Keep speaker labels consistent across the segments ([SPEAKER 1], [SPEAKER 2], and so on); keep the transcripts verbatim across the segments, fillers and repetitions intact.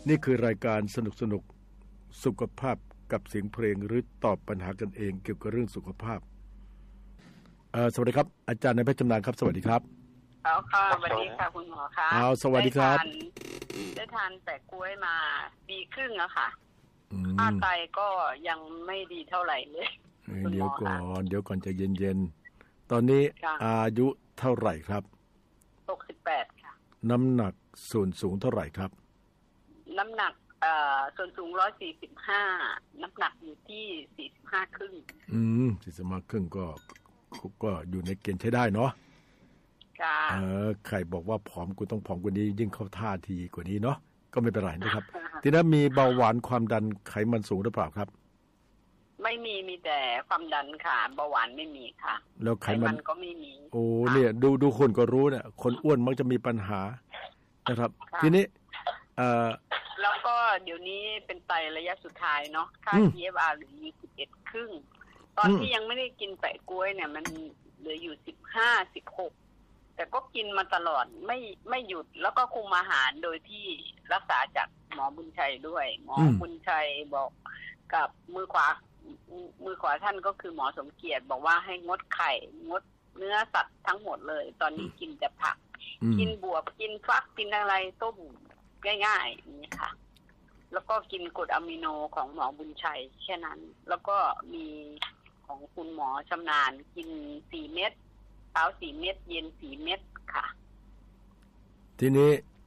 [SPEAKER 1] นี่คือรายการสนุกสนุกสุขภาพกับเสียงเพลงหรือตอบปัญหากันเองเกี่ยวกับเรื่องสุขภาพสวัสดีครับอาจารย์นายแพทย์ชำนาญครับสวัสดีครับ
[SPEAKER 2] เอาค่ะสวัสดีค่ะคุณหมอคะ
[SPEAKER 1] เอาสวัสดีครับ
[SPEAKER 2] ได้ทานแต่กล้วยมาปีครึ่งแล้วค่ะค่าไตก็ยังไม่ดีเท่าไหร่เลย
[SPEAKER 1] เดี๋ยวก่อนเดี๋ยวก่อนจะเย็นๆตอนนี้อายุเท่าไหร่ครับ
[SPEAKER 2] หกสิบแปดค่ะ
[SPEAKER 1] น้ำหนักส่วนสูงเท่าไหร่ครับ
[SPEAKER 2] น้ำหนักเอ่อส่วนสูงร้อยสี่สิบห้าน้ำหนักอยู่ที่สี่สิบห้าครึ่ง
[SPEAKER 1] อืมสี่สิบห้าครึ่งก็ก็อยู่ในเกณฑ์ใช้ได้เนาะ
[SPEAKER 2] ค่ะ
[SPEAKER 1] เออใครบอกว่าผอมกูต้องผอมกว่านี้ยิ่งเข้าท่าทีกว่านี้เนาะก็ไม่เป็นไรนะครับทีนั้นมีเบาหวานความดันไขมันสูงหรือเปล่าครับ
[SPEAKER 2] ไม่มีมีแต่ความดันค่ะเบาหวานไม่มีค่ะ
[SPEAKER 1] แล้วไขมัน
[SPEAKER 2] ก็ไม่มี
[SPEAKER 1] โอ้เนี่ยดูดูคนก็รู้เนี่ยคนอ้วนมักจะมีปัญหานะครับทีนี้เอ่อ
[SPEAKER 2] แล้วก็เดี๋ยวนี้เป็นไตระยะสุดท้ายเนาะค่า ที เอฟ อาร์ เหลืออยู่สิบเอ็ดครึ่งตอนที่ยังไม่ได้กินแปะกล้วยเนี่ยมันเหลืออยู่สิบห้า สิบหกแต่ก็กินมาตลอดไม่ไม่หยุดแล้วก็คุมอาหารโดยที่รักษาจากหมอบุญชัยด้วยหมอบุญชัยบอกกับมือขวามือขวาท่านก็คือหมอสมเกียรติบอกว่าให้งดไข่งดเนื้อสัตว์ทั้งหมดเลยตอนนี้กินแต่ผักกินบวบกินฟักกินอะไรต้มง่ายๆนี่ค่ะแล้วก็กินกรดอะมิโนของหมอบุญชัยแค่นั้นแล้วก็มีของคุณหมอชำนาญกินสี่เม็ดเช้าสี่เม็ดเย็นสี่เม็ดค่ะ
[SPEAKER 1] ทีนี้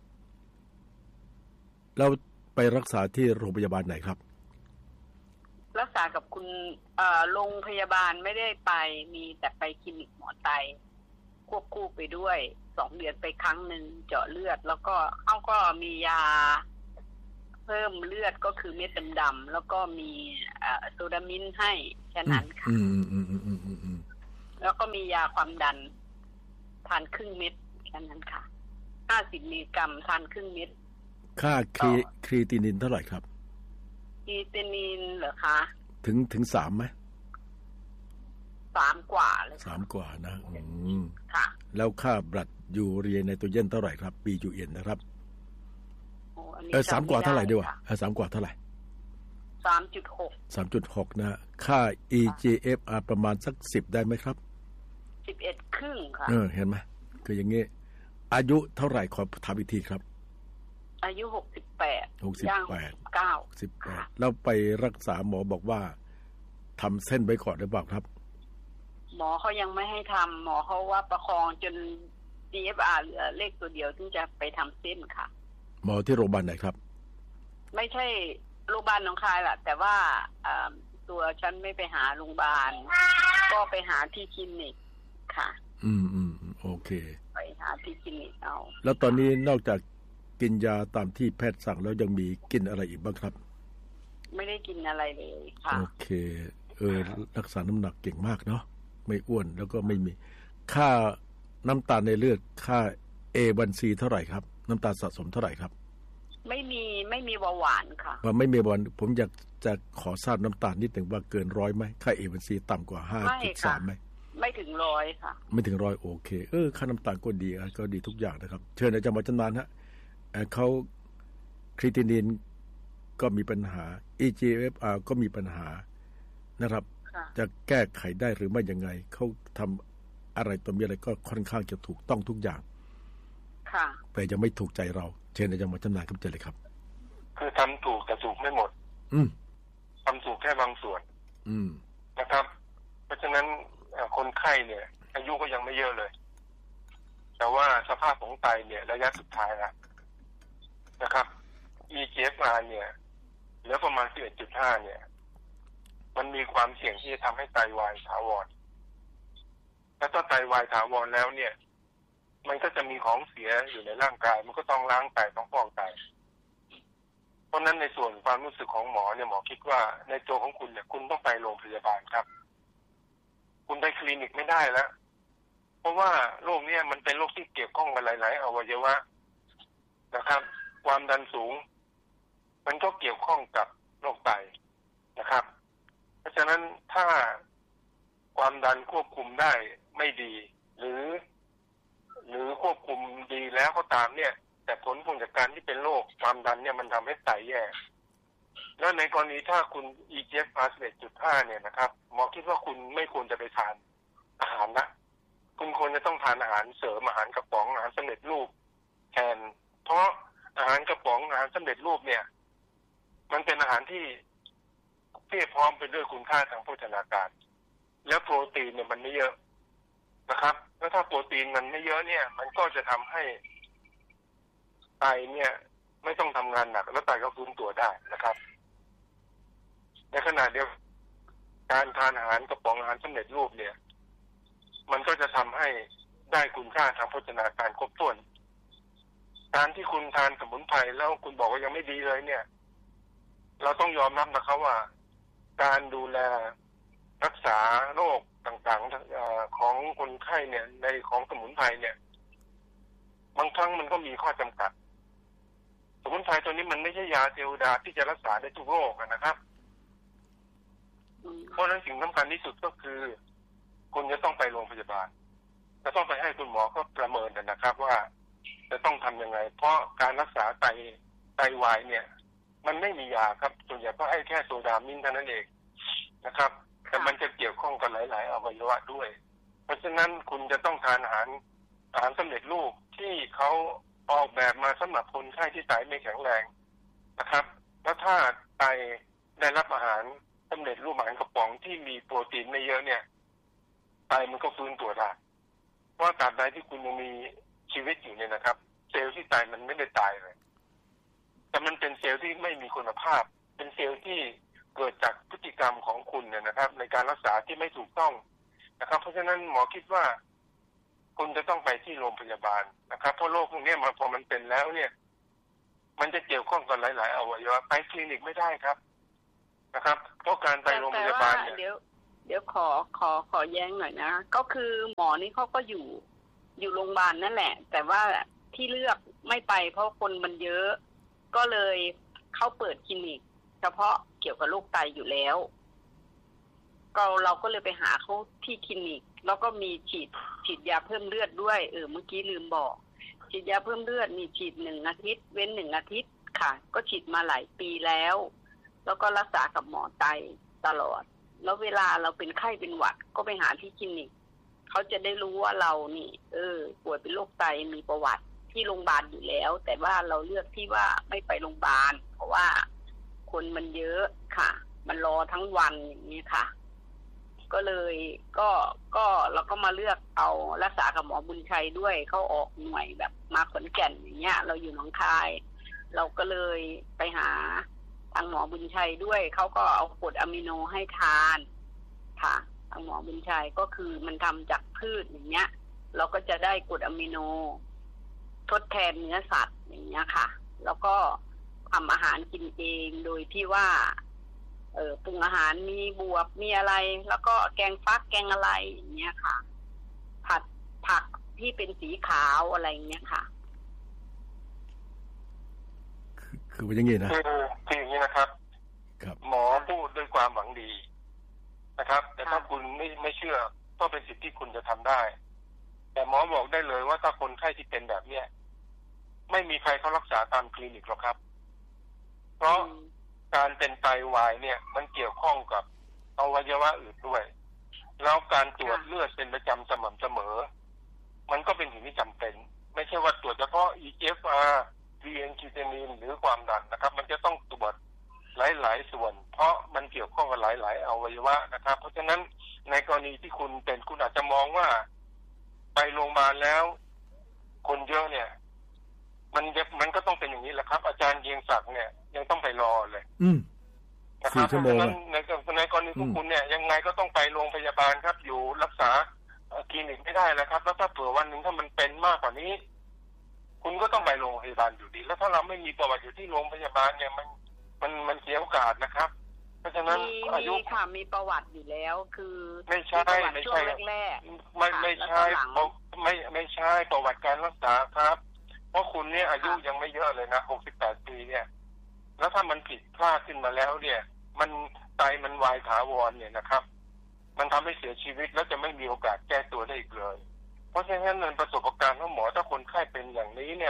[SPEAKER 1] เราไปรักษาที่โรงพยาบาลไหนครับ
[SPEAKER 2] รักษากับคุณเอ่อโรงพยาบาลไม่ได้ไปมีแต่ไปคลินิกหมอไตควบคู่ไปด้วยสองเดือนไปครั้งหนึ่งเจาะเลือดแล้วก็เขาก็มียาเพิ่มเลือดก็คือเม็ดดำๆแล้วก็มีโซดามินให้แค่นั้นค่ะแล้วก็มียาความดันทานครึ่งเม็ดแค่นั้นค่ะห้าสิบมิลลิกรัมทานครึ่งเม็ด
[SPEAKER 1] ค่าครีตินินเท่าไหร่ครับ
[SPEAKER 2] ครีตินินเหรอคะ
[SPEAKER 1] ถึงถึงสามไหม
[SPEAKER 2] สามกว่าเลย
[SPEAKER 1] สามกว่านะอืม
[SPEAKER 2] ค่ะ
[SPEAKER 1] แล้วค่าบลัดยูเรียไนโตรเจนเท่าไหร่ครับ บี ยู เอ็น นะครับเออสามกว่าเท่าไหร่ดีวะเออสามกว่าเท่าไหร่
[SPEAKER 2] สามจุดหก
[SPEAKER 1] สามจุดหกนะค่า อี จี เอฟ อาร์ ประมาณสักสิบได้ไหมครับ
[SPEAKER 2] สิบเอ็ดครึ่งค่ะ
[SPEAKER 1] เออเห็นไหมคืออย่างงี้อายุเท่าไหร่ขอถามอีกทีครับ
[SPEAKER 2] อายุหกสิบแปด
[SPEAKER 1] หกสิบแปด
[SPEAKER 2] เก้า
[SPEAKER 1] สิบแปดแล้วไปรักษาหมอบอกว่าทำเส้นไว้ก่อนหรือเปล่าครับ
[SPEAKER 2] หมอเขายังไม่ให้ทำหมอเขาว่าประคองจน ที เอฟ อาร์ เหลือเลขตัวเดียวถึงจะไปทำเส้นค่ะ
[SPEAKER 1] หมอที่โรงพยาบาลไหนครับ
[SPEAKER 2] ไม่ใช่โรงพยาบาลหนองคายแหละแต่ว่าตัวฉันไม่ไปหาโรงพยาบาลก็ไปหาที่คลินิกค่ะ
[SPEAKER 1] อืมอืมโอเค
[SPEAKER 2] ไปหาที่คลินิกเอา
[SPEAKER 1] แล้วตอนนี้นอกจากกินยาตามที่แพทย์สั่งแล้วยังมีกินอะไรอีกบ้างครับ
[SPEAKER 2] ไม่ได้กินอะไรเลยค่ะ
[SPEAKER 1] โอเคเออรักษาน้ำหนักเก่งมากเนาะไม่อ้วนแล้วก็ไม่มีค่าน้ำตาลในเลือดค่า เอ วัน ซี เท่าไหร่ครับน้ำตาลสะสมเท่าไหร่ครับ
[SPEAKER 2] ไม่มีไม่มีเบาหวานค่ะ
[SPEAKER 1] ว่าไม่มีเบาหวานผมอยากจะขอทราบน้ำตาลนิดหนึ่งว่าเกินร้อยไหมค่า เอ วัน ซี ต่ำกว่า ห้าจุดสาม ไหม
[SPEAKER 2] ไม่ถึงร้อยค่ะ
[SPEAKER 1] ไม่ถึงร้อยโอเคเออค่าน้ำตาลก็ดีก็ดีทุกอย่างนะครับเชิญอาจารย์หมอชำนาญฮะเขาครีตินินก็มีปัญหา อี จี เอฟ อาร์ ก็มีปัญหานะครับจะแก้ไขได้หรือไม่ยังไงเขาทำอะไรตัวมีอะไรก็ค่อนข้างจะถูกต้องทุกอย่าง
[SPEAKER 2] ค่ะ
[SPEAKER 1] แต่ยังไม่ถูกใจเราเชิญอาจารย์หมอชำนาญครับเชิญเลยครับ
[SPEAKER 3] คือทำถูกแต่ถูกไม่หมด
[SPEAKER 1] อืม
[SPEAKER 3] ทำถูกแค่บางส่วน
[SPEAKER 1] อืม
[SPEAKER 3] นะครับเพราะฉะนั้นคนไข้เนี่ยอายุก็ยังไม่เยอะเลยแต่ว่าสภาพของไตเนี่ยระยะสุดท้ายแล้วนะครับ อี จี เอฟ อาร์ เนี่ยเหลือประมาณ สิบเอ็ดจุดห้า เนี่ยมันมีความเสี่ยงที่จะทำให้ไตวายถาวรและถ้าไตวายถาวรแล้วเนี่ยมันก็จะมีของเสียอยู่ในร่างกายมันก็ต้องล้างไตต้องฟอกไตเพราะนั้นในส่วนความรู้สึกของหมอเนี่ยหมอคิดว่าในตัวของคุณเนี่ยคุณต้องไปโรงพยาบาลครับคุณไปคลินิกไม่ได้แล้วเพราะว่าโรคนี้มันเป็นโรคที่เกี่ยวข้องกับหลายๆอวัยวะนะครับความดันสูงมันก็เกี่ยวข้องกับโรคไตนะครับเพราะฉะนั้นถ้าความดันควบคุมได้ไม่ดีหรือหรือควบคุมดีแล้วก็ตามเนี่ยแต่ผลพวงจากการที่เป็นโรคความดันเนี่ยมันทำให้ไตแย่แล้วในกรณีถ้าคุณ อี จี เอฟ อาร์ สิบเอ็ดจุดห้า เนี่ยนะครับหมอคิดว่าคุณไม่ควรจะไปทานอาหารนะคุณควรจะต้องทานอาหารเสริมอาหารกระป๋องอาหารสำเร็จรูปแทนเพราะอาหารกระป๋องอาหารสำเร็จรูปเนี่ยมันเป็นอาหารที่เพียบพร้อมไปด้วยคุณค่าทางโภชนาการแล้วโปรตีนเนี่ยมันไม่เยอะนะครับแล้วถ้าโปรตีนมันไม่เยอะเนี่ยมันก็จะทำให้ไตเนี่ยไม่ต้องทำงานหนักแล้วไตก็ฟื้นตัวได้นะครับในขณะเดียวกันการทานอาหารกระป๋องอาหารสำเร็จรูปเนี่ยมันก็จะทำให้ได้คุณค่าทางโภชนาการครบถ้วนการที่คุณทานสมุนไพรแล้วคุณบอกว่ายังไม่ดีเลยเนี่ยเราต้องยอมรับนะครับว่าการดูแลรักษาโรคต่างๆของคนไข้เนี่ยในของสมุนไพรเนี่ยบางครั้งมันก็มีข้อจำกัดสมุนไพรตัวนี้มันไม่ใช่ยาเทวดาที่จะรักษาได้ทุกโรคนะครับเพราะฉะนั้นสิ่งสำคัญที่สุดก็คือคุณจะต้องไปโรงพยาบาลจะต้องไปให้คุณหมอเขาประเมินนะครับว่าจะต้องทำยังไงเพราะการรักษาไตไตวายเนี่ยมันไม่มียาครับส่วนใหญ่ก็ให้แค่โซดามินเท่านั้นเองนะครับแต่มันจะเกี่ยวข้องกับหลายๆอวัยวะด้วยเพราะฉะนั้นคุณจะต้องทานอาหารอาหารสำเร็จรูปที่เขาออกแบบมาสำหรับคนไข้ที่ไตไม่แข็งแรงนะครับแล้วถ้าไตได้รับอาหารสำเร็จรูปอาหารกระป๋องที่มีโปรตีนไม่เยอะเนี่ยไตมันก็ฟื้นตัวได้เพราะตราบใดที่คุณยังมีชีวิตอยู่เนี่ยนะครับเซลล์ที่ไตมันไม่ได้ตายเลยแต่มันเป็นเซลล์ที่ไม่มีคุณภาพเป็นเซลล์ที่เกิดจากพฤติกรรมของคุณเนี่ยนะครับในการรักษาที่ไม่ถูกต้องนะครับเพราะฉะนั้นหมอคิดว่าคุณจะต้องไปที่โรงพยาบาลนะครับเพราะโรคพวกนี้มันพอมันเป็นแล้วเนี่ยมันจะเกี่ยวข้องกับหลายๆอวัยวะไปคลินิกไม่ได้ครับนะครับเพราะการไปโรงพยาบาลเนี่ย
[SPEAKER 2] เดี๋ยวเดี๋ยวขอขอขอแย้งหน่อยนะก็คือหมอนี่เขาก็อยู่อยู่โรงพยาบาลนั่นแหละแต่ว่าที่เลือกไม่ไปเพราะคนมันเยอะก็เลยเข้าเปิดคลินิกเฉพาะเกี่ยวกับโรคไตอยู่แล้วก็เราก็เลยไปหาเขาที่คลินิกแล้วก็มีฉีดฉีดยาเพิ่มเลือดด้วยเออเมื่อกี้ลืมบอกฉีดยาเพิ่มเลือดมีฉีดหนึ่งอาทิตย์เว้นหนึ่งอาทิตย์ค่ะก็ฉีดมาหลายปีแล้วแล้วก็รักษากับหมอไตตลอดแล้วเวลาเราเป็นไข้เป็นหวัดก็ไปหาที่คลินิกเขาจะได้รู้ว่าเรานี่เออป่วยเป็นโรคไตมีประวัติที่โรงพยาบาลอยู่แล้วแต่ว่าเราเลือกที่ว่าไม่ไปโรงพยาบาลเพราะว่าคนมันเยอะค่ะมันรอทั้งวันอย่างนี้ค่ะก็เลยก็ก็เราก็มาเลือกเอารักษากับหมอบุญชัยด้วยเขาออกหน่วยแบบมาขอนแก่นอย่างเงี้ยเราอยู่หนองคายเราก็เลยไปหาทางหมอบุญชัยด้วยเขาก็เอากรดอะมิโนให้ทานค่ะทางหมอบุญชัยก็คือมันทำจากพืชอย่างเงี้ยเราก็จะได้กรดอะมิโนทดแทนเนื้อสัตว์อย่างเงี้ยค่ะแล้วก็ทำอาหารกินเองโดยที่ว่าเออปรุงอาหารมีบวบมีอะไรแล้วก็แกงฟักแกงอะไรอย่างเงี้ยค่ะผัดผักที่เป็นสีขาวอะไรอย่างเงี้ยค่ะ
[SPEAKER 1] คือคือเป็นอย่างงี้นะ
[SPEAKER 3] คือคืออย่างนี้นะครับหมอพูดด้วยความหวังดีนะครับแต่ถ้าคุณไม่ไม่เชื่อก็เป็นสิทธิ์ที่คุณจะทำได้แต่หมอบอกได้เลยว่าถ้าคนไข้ที่เป็นแบบเนี้ยไม่มีใครเขารักษาตามคลินิกหรอกครับเพราะการเป็นไตวายเนี่ยมันเกี่ยวข้องกับอวัยวะอื่นด้วยแล้วการตรวจเลือดเป็นประจำสม่ำเสมอมันก็เป็นสิ่งที่จำเป็นไม่ใช่ว่าตรวจเฉพาะ อี จี เอฟ อาร์ ดี เอ็น คีโตนินหรือความดันนะครับมันจะต้องตรวจหลายๆส่วนเพราะมันเกี่ยวข้องกับหลายๆอวัยวะนะครับเพราะฉะนั้นในกรณีที่คุณเป็นคุณอาจจะมองว่าไปโรงพยาบาลแล้วคนเยอะเนี่ยมันมันก็ต้องเป็นอย่างนี้แหละครับอาจารย์เยียงศักดิ์เนี่ยยังต้องไปรอเลยนะครับเพราะฉะนั้นในในกรณีของคุณเนี่ยยังไงก็ต้องไปโรงพยาบาลครับอยู่รักษาคลินิกไม่ได้แล้วครับแล้วถ้าเผื่อวันหนึ่งถ้ามันเป็นมากกว่านี้คุณก็ต้องไปโรงพยาบาลอยู่ดีแล้วถ้าเราไม่มีประวัติอยู่ที่โรงพยาบาลเนี่ยมันมันมันเสียโอกาสนะครับเพราะฉะนั้นอายุ
[SPEAKER 2] ค่ะมีประวัติอยู่แล้วคือ
[SPEAKER 3] ไม่ใช่ไม่ใช่
[SPEAKER 2] แรก
[SPEAKER 3] ๆไม่ไม่ใช่ไม่ไม่ใช่ประวัติการรักษาครับเพราะคุณเนี่ยอายุยังไม่เยอะเลยนะหกสิบแปดปีเนี่ยแล้วถ้ามันผิดพลาดขึ้นมาแล้วเนี่ยมันไตมันวายถาวรเนี่ยนะครับมันทำให้เสียชีวิตแล้วจะไม่มีโอกาสแก้ตัวได้อีกเลยเพราะฉะนั้นในประสบการณ์ของหมอถ้าคนไข้เป็นอย่างนี้เนี่ย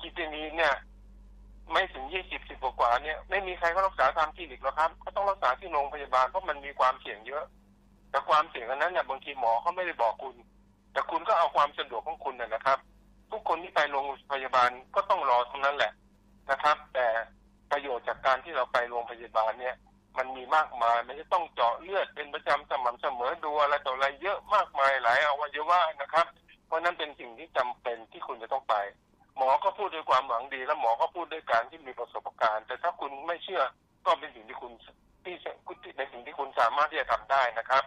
[SPEAKER 3] คิดอย่างนี้เนี่ยไม่ถึงยี่สิบสิบกว่าเนี่ยไม่มีใครเขารักษาตามคลินิกหรอกครับก็ต้องรักษาที่โรงพยาบาลเพราะมันมีความเสี่ยงเยอะแต่ความเสี่ยงอันนั้นเนี่ยบางทีหมอเขาไม่ได้บอกคุณแต่คุณก็เอาความสะดวกของคุณนะครับทุกคนที่ไปโรงพยาบาลก็ต้องรอทั้งนั้นแหละนะครับแต่ประโยชน์จากการที่เราไปโรงพยาบาลเนี่ยมันมีมากมายมันจะต้องเจาะเลือดเป็นประจำสม่ำเสมอดูอะไรต่ออะไรเยอะมากมายหลายอวัยวะนะครับเพราะนั้นเป็นสิ่งที่จำเป็นที่คุณจะต้องไปหมอก็พูดด้วยความหวังดีและหมอก็พูดด้วยการที่มีประสบการณ์แต่ถ้าคุณไม่เชื่อก็เป็นสิ่งที่คุณที่ในสิ่งที่คุณสามารถที่จะทำได้นะครับ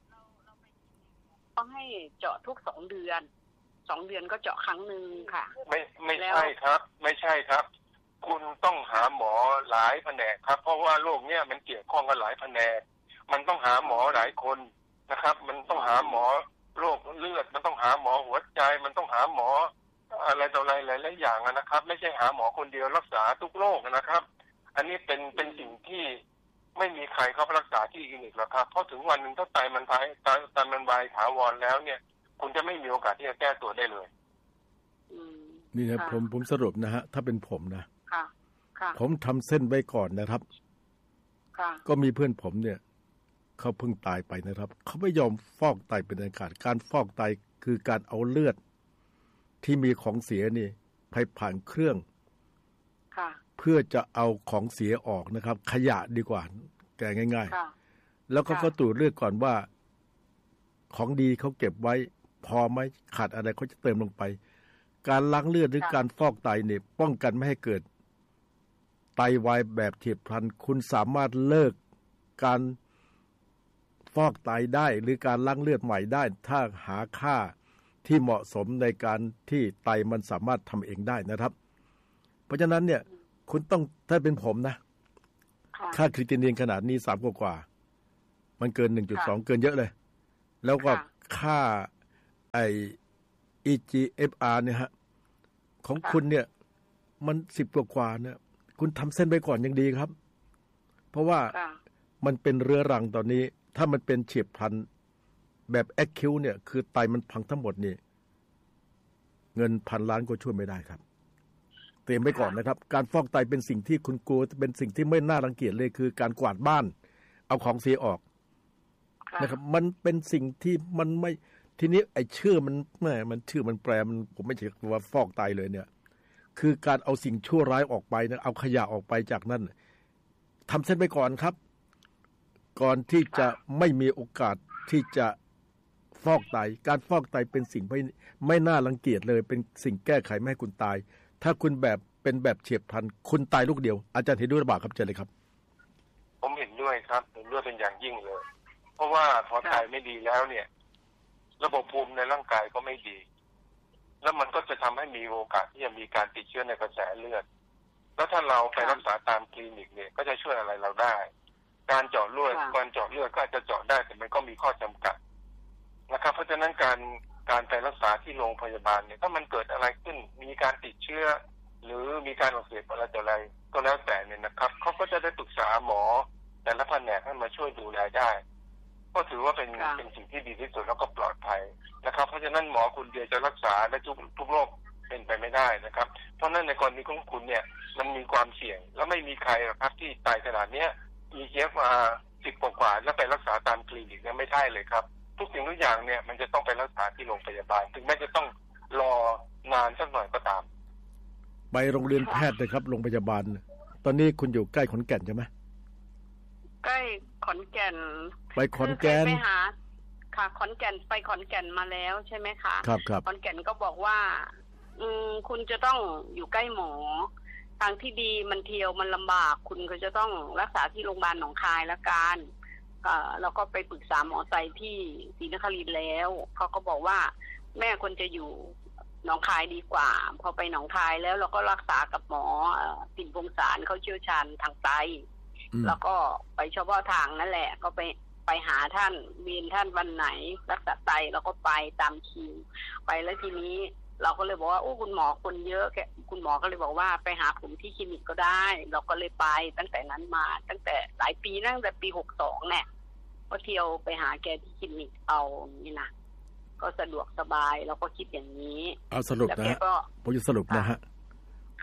[SPEAKER 2] ต้องให้เจาะทุกสองเดือนสองเดือนก็เจาะครั้งหนึ่งค่ะ
[SPEAKER 3] ไม่ไม่ใช่ครับไม่ใช่ครับคุณต้องหาหมอหลายแผนกครับเพราะว่าโรคเนี้ยมันเกี่ยวข้องกันหลายแผนกมันต้องหาหมอหลายคนนะครับมันต้องหาหมอโรคเลือดมันต้องหาหมอหัวใจมันต้องหาหมออะไรต่ออะไรหลายๆอย่างนะครับไม่ใช่หาหมอคนเดียวรักษาทุกโรคนะครับอันนี้เป็นเป็นสิ่งที่ไม่มีใครเขารักษาที่คลินิกหรอกครับเพราะถึงวันหนึ่งถ้าไตมันตายไตไตมันวายถาวรแล้วเนี่ยคุณจะไม่มีโอกาสที่จะแก้ตัวได้เลย
[SPEAKER 1] นี่นะผมผมสรุปนะฮะถ้าเป็นผมนะผมทำเส้นไว้ก่อนนะครับก็มีเพื่อนผมเนี่ยเขาเพิ่งตายไปนะครับเขาไม่ยอมฟอกไตเป็นอันขาดการฟอกไตคือการเอาเลือดที่มีของเสียนี่ไปผ่านเครื่องเพื่อจะเอาของเสียออกนะครับขยะดีกว่าแก่ง่ายๆแล้วก็เขาตรวจเลือดก่อนว่าของดีเขาเก็บไว้พอไหมขาดอะไรเขาจะเติมลงไปการล้างเลือดหรือการฟอกไตเนี่ยป้องกันไม่ให้เกิดไตวายแบบเฉียบพลันคุณสามารถเลิกการฟอกไตได้หรือการล้างเลือดใหม่ได้ถ้าหาค่าที่เหมาะสมในการที่ไตมันสามารถทำเองได้นะครับเพราะฉะนั้นเนี่ยคุณต้องถ้าเป็นผมนะค่าครีตินินขนาดนี้สามกว่ามันเกิน หนึ่งจุดสอง เกินเยอะเลยแล้วก็ค่าไอ อี จี เอฟ อาร์ เนี่ยฮะของคุณเนี่ยมันสิบกว่าๆเนี่ยคุณทำเส้นไปก่อนยังดีครับเพราะว่ามันเป็นเรื้อรังตอนนี้ถ้ามันเป็นเฉียบพลันแบบแอคคิวเนี่ยคือไตมันพังทั้งหมดนี่เงินพันล้านก็ช่วยไม่ได้ครับเตรียมไว้ก่อนนะครับการฟอกไตเป็นสิ่งที่คุณกลัวเป็นสิ่งที่ไม่น่ารังเกียจเลยคือการกวาดบ้านเอาของเสียออกนะครับมันเป็นสิ่งที่มันไม่ทีนี้ไอ้ชื่อมันแหมมันชื่อมันแปลมันผมไม่ใช่ว่าฟอกไตเลยเนี่ยคือการเอาสิ่งชั่วร้ายออกไปนะเอาขยะออกไปจากนั้นทำเส้นไปก่อนครับก่อนที่จะไม่มีโอกาสที่จะฟอกไตการฟอกไตเป็นสิ่งไม่ไม่น่ารังเกียจเลยเป็นสิ่งแก้ไขไม่ให้คุณตายถ้าคุณแบบเป็นแบบเฉียบพลันคุณตายลูกเดียวอาจารย์เห็นด้วยหรือเปล่าครับเจริญครับ
[SPEAKER 3] ผมเห็นด้วยครับเห็นด้วยเป็นอย่างยิ่งเลยเพราะว่าพอไตไม่ดีแล้วเนี่ยระบบภูมิในร่างกายก็ไม่ดีแล้วมันก็จะทำให้มีโอกาสที่จะมีการติดเชื้อในกระแสเลือดแล้วถ้าเราไปรักษาตามคลินิกเนี่ยก็จะช่วยอะไรเราได้การเจาะเลือดการเจาะเลือดก็อาจจะเจาะได้แต่มันก็มีข้อจำกัดนะครับเพราะฉะนั้นการการไปรักษาที่โรงพยาบาลเนี่ยถ้ามันเกิดอะไรขึ้นมีการติดเชื้อหรือมีการอักเสบอะไรต่ออะไรก็แล้วแต่เนี่ยนะครับเขาก็จะได้ปรึกษาหมอแต่ละแผนกให้มาช่วยดูแลได้ก็ถือว่าเป็นเป็นสิ่งที่ดีที่สุดแล้วก็ปลอดภัยนะครับเพราะฉะนั้นหมอคุณเดียวจะรักษาได้ทุกทุกโรคเป็นไปไม่ได้นะครับเพราะนั้นในกรณีของคุณเนี่ยมันมีความเสี่ยงแล้วไม่มีใครหรอกครับที่ตายขนาดเนี้ย อี จี เอฟ อาร์ สิบกว่าๆแล้วไปรักษาตามคลินิกเนี่ยไม่ได้เลยครับทุกสิ่งทุกอย่างเนี่ยมันจะต้องไปรักษาที่โรงพยาบาลถึงแม้จะต้องรอนานสักหน่อยก็ตาม
[SPEAKER 1] ไปโรงเรียนแพทย์นะครับโรงพยาบาลตอนนี้คุณอยู่ใกล้ขอนแก่นใช่ไหม
[SPEAKER 2] ใกล้ขอนแก่น
[SPEAKER 1] ไปขอนแก่น
[SPEAKER 2] ไปหาค่ะขอนแก่นไปขอนแก่นมาแล้วใช่ไหมคะ
[SPEAKER 1] ครับครับ
[SPEAKER 2] ขอนแก่นก็บอกว่าอืมคุณจะต้องอยู่ใกล้หมอทางที่ดีมันเที่ยวมันลำบากคุณก็จะต้องรักษาที่โรงพยาบาลหนองคายละกันเอ่อแล้วก็ไปปรึกษาหมอไตที่ศรีนครินทร์แล้วเขาก็บอกว่าแม่ควรจะอยู่หนองคายดีกว่าพอไปหนองคายแล้วเราก็รักษากับหมอปิ่นพงษารเขาเชี่ยวชาญทางไตแล้วก็ไปเฉพาะทางนั่นแหละก็ไปไปหาท่านเวียนท่านวันไหนรักษาไตเราก็ไปตามคิวไปแล้วทีนี้เราก็เลยบอกว่าโอ้คุณหมอคนเยอะแกคุณหมอก็เลยบอกว่าไปหาผมที่คลินิกก็ได้เราก็เลยไปตั้งแต่นั้นมาตั้งแต่หลายปีตั้งแต่ปีหกสองเนี่ยก็เที่ยวไปหาแกที่คลินิกเอานี่นะก็สะดวกสบายเราก็คิดอย่างนี้
[SPEAKER 1] เอาสรุปนะฮะผมจะสรุปนะฮะ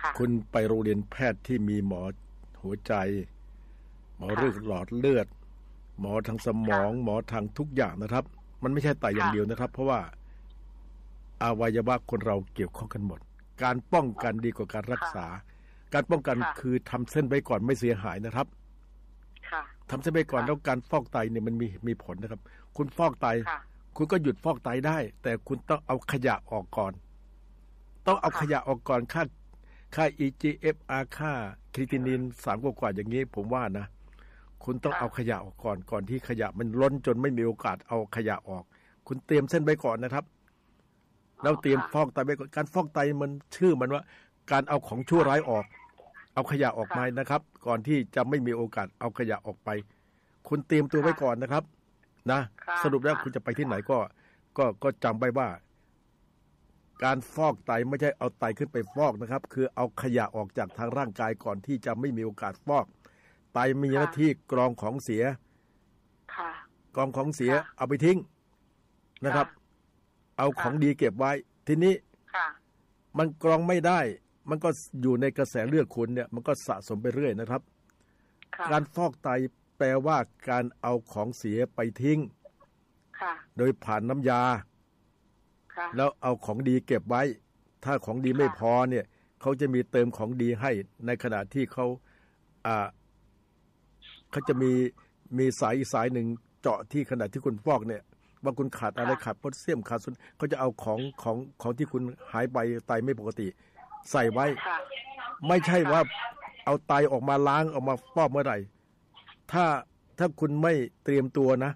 [SPEAKER 1] คุณไปโรงเรียนแพทย์ที่มีหมอหัวใจหมอเลือดหลอดเลือดหมอทางสมองหมอทางทุกอย่างนะครับมันไม่ใช่ไตอย่างเดียวนะครับเพราะว่าอวัยวะคนเราเกี่ยวข้องกันหมดการป้องกันดีกว่าการรักษาการป้องกันคือทำเส้นไว้ก่อนไม่เสียหายนะครับทำเส้นไว้ก่อนแล้วการฟอกไตเนี่ยมันมีมีผลนะครับคุณฟอกไตคุณก็หยุดฟอกไตได้แต่คุณต้องเอาขยะออกก่อนต้องเอาขยะออกก่อนค่าค่า อี จี เอฟ อาร์ ค่าครีตินินสามกว่าๆอย่างนี้ผมว่านะคุณต้องเอาขยะออกก่อนก่อนที่ขยะมันล้นจนไม่มีโอกาสเอาขยะออกคุณเตรียมเส้นไว้ก่อนนะครับแล้วเตรียมฟอกไตไว้ก่อนการฟอกไตมันชื่อมันว่าการเอาของชั่วร้ายออกเอาขยะออกมานะครับก่อนที่จะไม่มีโอกาสเอาขยะออกไปคุณเตรียมตัวไว้ก่อนนะครับนะสรุปแล้วคุณจะไปที่ไหนก็ก็ก็จำไว้ว่าการฟอกไตไม่ใช่เอาไตขึ้นไปฟอกนะครับคือเอาขยะออกจากทางร่างกายก่อนที่จะไม่มีโอกาสฟอกไตมีหน้าที่กรองของเสียกรองของเสียเอาไปทิ้งนะครับเอาของดีเก็บไว้ทีนี้มันกรองไม่ได้มันก็อยู่ในกระแสเลือดคุณเนี่ยมันก็สะสมไปเรื่อยนะครับการฟอกไตแปลว่าการเอาของเสียไปทิ้งโดยผ่านน้ำยาแล้วเอาของดีเก็บไว้ถ้าของดีไม่พอเนี่ยเขาจะมีเติมของดีให้ในขณะที่เขาอ่าเขาจะมีมีสายอีกสายหนึ่งเจาะที่ขณะที่คุณฟอกเนี่ยว่าคุณขาดอะไรขาดโพแทสเซียมขาดส่วนเขาจะเอาของของของที่คุณหายไปไตไม่ปกติใส่ไว้ไม่ใช่ว่าเอาไตออกมาล้างออกมาฟอกเมื่อไหร่ถ้าถ้าคุณไม่เตรียมตัวนะ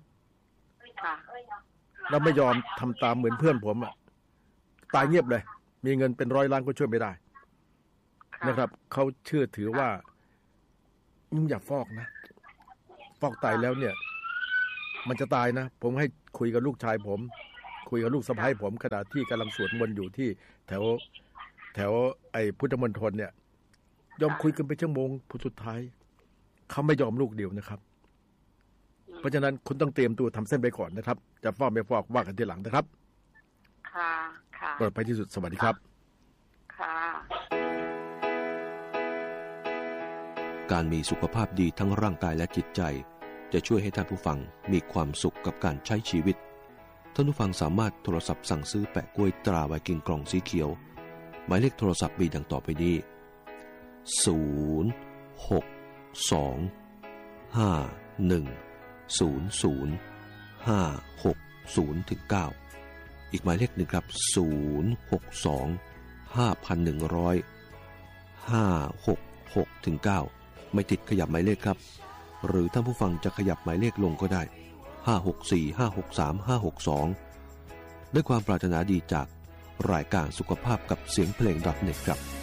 [SPEAKER 1] เราไม่ยอมทำตามเหมือนเพื่อนผมอ่ะตายเงียบเลยมีเงินเป็นร้อยล้านก็ช่วยไม่ได้นะครับเขาเชื่อถือว่าอย่าฟอกนะฟอกไตแล้วเนี่ยมันจะตายนะผมให้คุยกับลูกชายผมคุยกับลูกสะใภ้ผมขณะที่กำลังสวดมนต์อยู่ที่แถวแถวไอ้พุทธมณฑลเนี่ยยอมคุยกันไปชั่วโมงผู้สุดท้ายเขาไม่ยอมลูกเดียวนะครับเพราะฉะนั้นคุณต้องเตรียมตัวทำเส้นไปก่อนนะครับจะฟอกไม่ฟอกว่ากันทีหลังนะครับ
[SPEAKER 2] ค่ะค่ะ
[SPEAKER 1] ปลอดภัยที่สุดสวัสดีครับ
[SPEAKER 2] ค่ะ
[SPEAKER 4] การมีสุขภาพดีทั้งร่างกายและจิตใจจะช่วยให้ท่านผู้ฟังมีความสุขกับการใช้ชีวิตท่านผู้ฟังสามารถโทรศัพท์สั่งซื้อแปะกล้วยตราไวกิ้งกล่องสีเขียวหมายเลขโทรศัพท์มีดังต่อไปนี้ศูนย์ หก สอง ห้า หนึ่ง ศูนย์ ศูนย์ ห้า หก ศูนย์ ถึง เก้าอีกหมายเลขหนึ่งครับศูนย์ หก สอง ห้า หนึ่ง ศูนย์ ห้า หก หก ถึง เก้าไม่ติดขยับหมายเลขครับหรือท่านผู้ฟังจะขยับหมายเลขลงก็ได้ห้า หก สี่ ห้า หก สาม ห้า หก สองด้วยความปรารถนาดีจากรายการสุขภาพกับเสียงเพลง .เน็ต ครับ